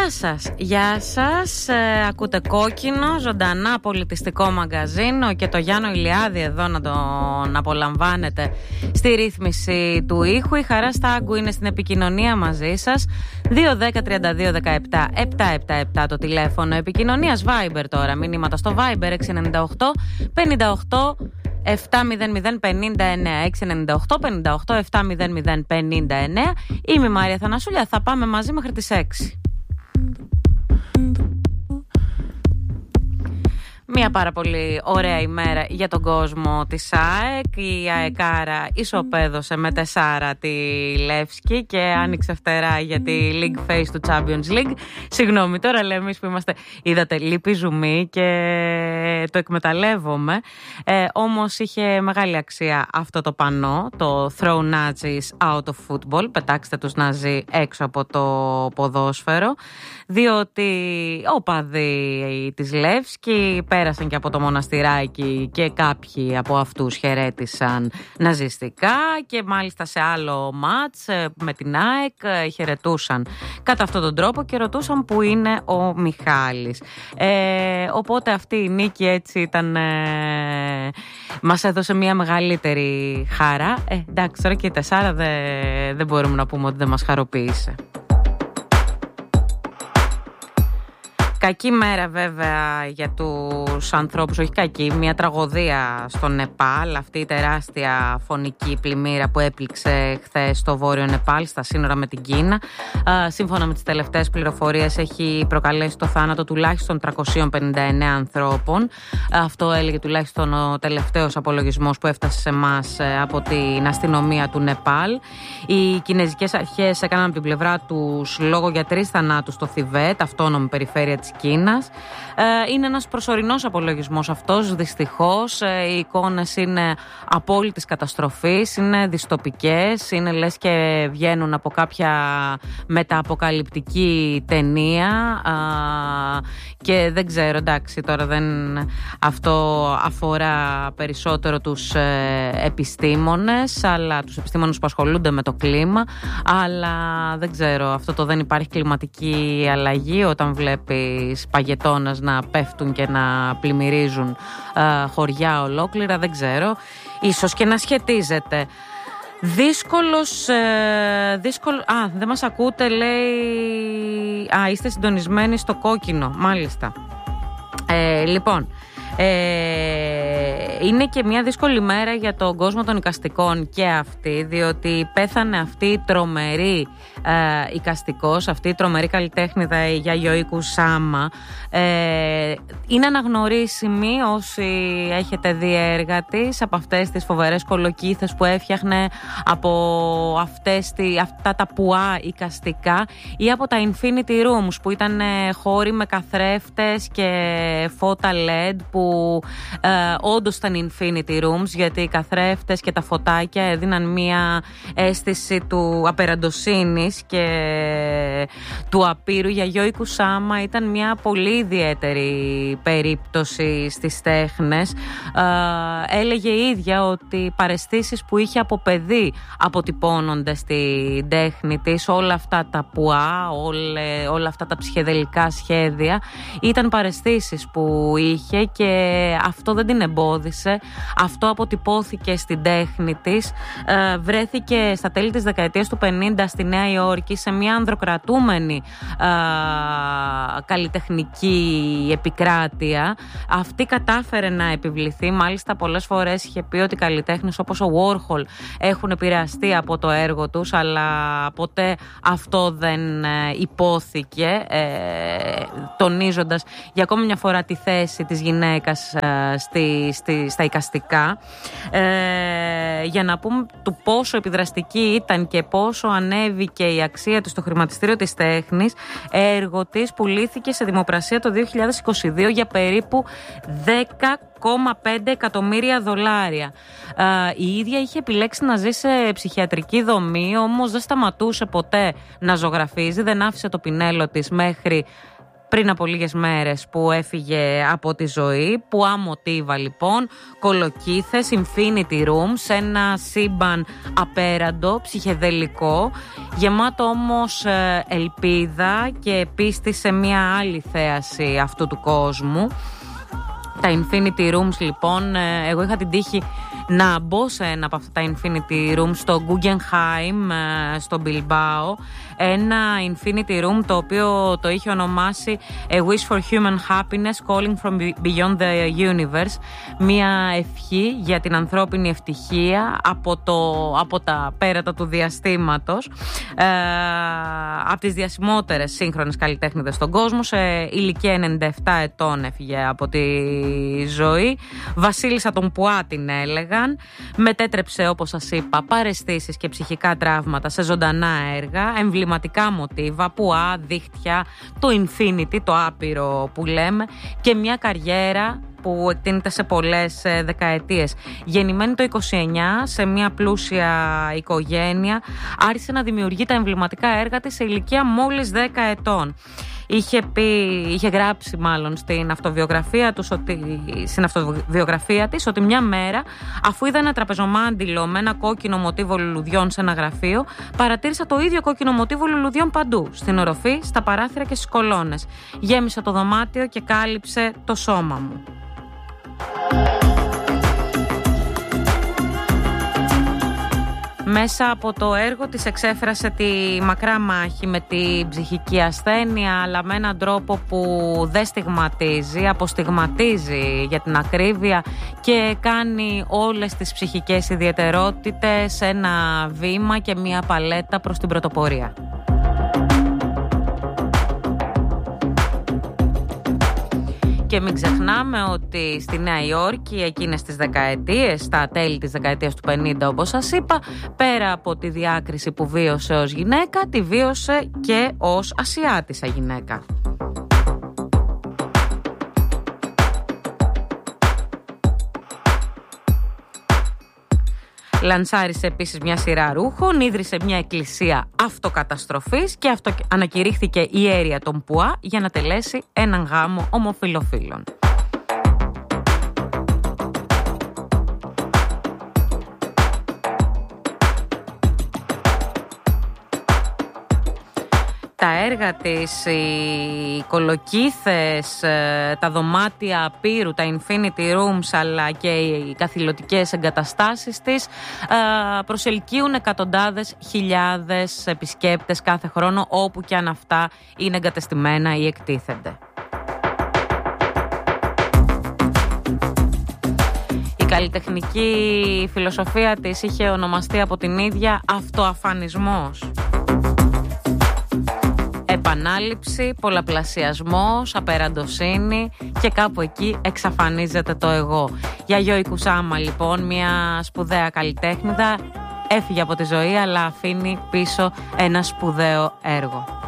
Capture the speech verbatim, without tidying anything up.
Γεια σας, γεια σας. Ε, ακούτε Κόκκινο, ζωντανά πολιτιστικό μαγκαζίνο και το Γιάννο Ηλιάδη εδώ να τον απολαμβάνετε στη ρύθμιση του ήχου. Η Χαρά Στάγκου είναι στην επικοινωνία μαζί σας. δύο δέκα τριάντα δύο δεκαεπτά επτακόσια εβδομήντα επτά το τηλέφωνο επικοινωνίας. Viber τώρα, μηνύματα στο Viber έξι εννιά οκτώ πενήντα οκτώ επτά μηδέν μηδέν πενήντα εννέα έξι εννιά οκτώ πενήντα οκτώ επτά μηδέν μηδέν πενήντα εννέα. Είμαι η Μάρια Θανασούλια, θα πάμε μαζί μέχρι τις έξι. Μια πάρα πολύ ωραία ημέρα για τον κόσμο της ΑΕΚ. Η ΑΕΚάρα ισοπαίδωσε με τεσσάρα τη Λεύσκη και άνοιξε φτερά για τη League Phase του Champions League. Συγγνώμη, τώρα λέμε εμείς που είμαστε, είδατε, λείπει ζουμί και το εκμεταλλεύομαι. Ε, όμως είχε μεγάλη αξία αυτό το πανό, το Throw Nazis out of football. Πετάξτε τους Ναζί έξω από το ποδόσφαιρο. Διότι οπαδοί της Λεύσκη πέρασαν και από το μοναστηράκι και κάποιοι από αυτούς χαιρέτησαν ναζιστικά και μάλιστα σε άλλο μάτς με την ΑΕΚ χαιρετούσαν κατά αυτόν τον τρόπο και ρωτούσαν που είναι ο Μιχάλης. Ε, οπότε αυτή η νίκη έτσι ήταν, ε, μας έδωσε μια μεγαλύτερη χαρά. Ε, εντάξει, τώρα και η τεσσάρα δεν δε μπορούμε να πούμε ότι δεν μας χαροποίησε. Κακή μέρα βέβαια για τους ανθρώπους, όχι κακή, μια τραγωδία στο Νεπάλ, αυτή η τεράστια φωνική πλημμύρα που έπληξε χθες στο βόρειο Νεπάλ, στα σύνορα με την Κίνα. Σύμφωνα με τις τελευταίες πληροφορίες έχει προκαλέσει το θάνατο τουλάχιστον τριακόσιοι πενήντα εννέα ανθρώπων. Αυτό έλεγε τουλάχιστον ο τελευταίος απολογισμός που έφτασε σε εμάς από την αστυνομία του Νεπάλ. Οι κινέζικες αρχές έκαναν από την πλευρά τους λόγο για τρεις θανάτους στο Θιβέτ, αυτόνομη περιφέρεια της Κίνας. Είναι ένας προσωρινός απολογισμός αυτός, δυστυχώς. Οι εικόνες είναι απόλυτης καταστροφής, είναι δυστοπικές, είναι λες και βγαίνουν από κάποια μετααποκαλυπτική ταινία και δεν ξέρω, εντάξει, τώρα δεν αυτό αφορά περισσότερο τους επιστήμονες, αλλά τους επιστήμονες που ασχολούνται με το κλίμα, αλλά δεν ξέρω, αυτό το δεν υπάρχει κλιματική αλλαγή όταν βλέπεις παγετώνας να πέφτουν και να πλημμυρίζουν α, χωριά ολόκληρα, δεν ξέρω, ίσως και να σχετίζεται. Δύσκολος, ε, δύσκολο, α, δεν μας ακούτε, λέει, α, είστε συντονισμένοι στο Κόκκινο, μάλιστα. Ε, λοιπόν, Ε, είναι και μια δύσκολη μέρα για τον κόσμο των εικαστικών και αυτή, διότι πέθανε αυτή η τρομερή ε, εικαστικός, αυτή η τρομερή καλλιτέχνηδα, η Γιαγιοή Κουσάμα. Ε, είναι αναγνωρίσιμη όσοι έχετε δει έργα της, από αυτές τις φοβερές κολοκύθες που έφτιαχνε, από αυτές, αυτά τα πουά εικαστικά ή από τα Infinity Rooms που ήταν χώροι με καθρέφτες και φώτα ελ ι ντι που που ε, όντως ήταν Infinity Rooms, γιατί οι καθρέφτες και τα φωτάκια έδιναν μία αίσθηση του απεραντοσύνης και του απείρου. Η Γιαγιοή Κουσάμα ήταν μια πολύ ιδιαίτερη περίπτωση στις τέχνες. Ε, έλεγε η ίδια ότι οι παραισθήσεις που είχε από παιδί αποτυπώνονται στην τέχνη της, όλα αυτά τα πουά, όλα, όλα αυτά τα ψυχεδελικά σχέδια ήταν παραισθήσεις που είχε και αυτό δεν την εμπόδισε. Αυτό αποτυπώθηκε στην τέχνη της. Ε, βρέθηκε στα τέλη της δεκαετίας του πενήντα στη Νέα Υόρκη σε μια ανδροκρατούμενη ε, καλλιτεχνική επικράτεια. Αυτή κατάφερε να επιβληθεί. Μάλιστα πολλές φορές είχε πει ότι οι καλλιτέχνες όπως ο Warhol έχουν επηρεαστεί από το έργο τους, αλλά ποτέ αυτό δεν ε, υπόθηκε, ε, τονίζοντας για ακόμη μια φορά τη θέση της γυναίκας ε, στη, στη, στα εικαστικά, ε, για να πούμε του πόσο επιδραστική ήταν και πόσο ανέβηκε η αξία του στο χρηματιστήριο της τέχνης. Έργο της πουλήθηκε σε δημοπρασία το δύο χιλιάδες είκοσι δύο για περίπου δέκα κόμμα πέντε εκατομμύρια δολάρια. Ε, η ίδια είχε επιλέξει να ζει σε ψυχιατρική δομή, όμως δεν σταματούσε ποτέ να ζωγραφίζει, δεν άφησε το πινέλο της μέχρι πριν από λίγες μέρες που έφυγε από τη ζωή, που αμοτίβα λοιπόν, κολοκύθες, infinity room, σε ένα σύμπαν απέραντο, ψυχεδελικό, γεμάτο όμως ελπίδα και πίστη σε μια άλλη θέαση αυτού του κόσμου. Τα infinity rooms λοιπόν, εγώ είχα την τύχη να μπω σε ένα από αυτά τα infinity rooms στο Guggenheim, στο Bilbao. Ένα infinity room το οποίο το είχε ονομάσει A Wish for Human Happiness Calling from Beyond the Universe. Μια ευχή για την ανθρώπινη ευτυχία από, το, από τα πέρατα του διαστήματος, ε, από τις διασημότερες σύγχρονες καλλιτέχνηδες στον κόσμο. Σε ηλικία ενενήντα επτά ετών έφυγε από τη ζωή. Βασίλισσα των Πουά την έλεγαν. Μετέτρεψε, όπως σας είπα, παραισθήσεις και ψυχικά τραύματα σε ζωντανά έργα, εμβληματικά μοτίβα, πουά, δίχτυα, το infinity, το άπειρο που λέμε, και μια καριέρα που εκτείνεται σε πολλές δεκαετίες. Γεννημένη το είκοσι εννιά σε μια πλούσια οικογένεια, άρχισε να δημιουργεί τα εμβληματικά έργα της σε ηλικία μόλις δέκα ετών. Είχε, πει, είχε γράψει μάλλον στην αυτοβιογραφία, τους ότι, στην αυτοβιογραφία της ότι μια μέρα, αφού είδα ένα τραπεζομάντιλο με ένα κόκκινο μοτίβο λουλουδιών σε ένα γραφείο, παρατήρησα το ίδιο κόκκινο μοτίβο λουλουδιών παντού, στην οροφή, στα παράθυρα και στις κολόνες. Γέμισε το δωμάτιο και κάλυψε το σώμα μου. Μέσα από το έργο της εξέφρασε τη μακρά μάχη με τη ψυχική ασθένεια, αλλά με έναν τρόπο που δεν στιγματίζει, αποστιγματίζει για την ακρίβεια και κάνει όλες τις ψυχικές ιδιαιτερότητες ένα βήμα και μια παλέτα προς την πρωτοπορία. Και μην ξεχνάμε ότι στη Νέα Υόρκη εκείνες τις δεκαετίες, στα τέλη της δεκαετίας του πενήντα όπως σας είπα, πέρα από τη διάκριση που βίωσε ως γυναίκα, τη βίωσε και ως Ασιάτισσα γυναίκα. Λανσάρισε επίσης μια σειρά ρούχων, ίδρυσε μια εκκλησία αυτοκαταστροφής και αυτο... ανακηρύχθηκε ιέρια των Πουά για να τελέσει έναν γάμο ομοφυλοφίλων. Τα έργα της, οι κολοκύθες, τα δωμάτια πύρου, τα infinity rooms, αλλά και οι καθηλωτικές εγκαταστάσεις της προσελκύουν εκατοντάδες χιλιάδες επισκέπτες κάθε χρόνο, όπου και αν αυτά είναι εγκατεστημένα ή εκτίθενται. Η καλλιτεχνική φιλοσοφία της είχε ονομαστεί από την ίδια αυτοαφανισμός. Επανάληψη, πολλαπλασιασμός, απεραντοσύνη και κάπου εκεί εξαφανίζεται το εγώ. Για Γιόη Κουσάμα λοιπόν, μια σπουδαία καλλιτέχνηδα, έφυγε από τη ζωή αλλά αφήνει πίσω ένα σπουδαίο έργο.